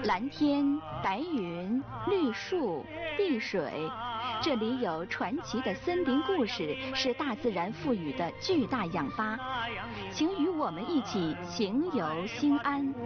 蓝天、白云、绿树、碧水，这里有传奇的森林故事，是大自然赋予的巨大养发。请与我们一起行游兴安。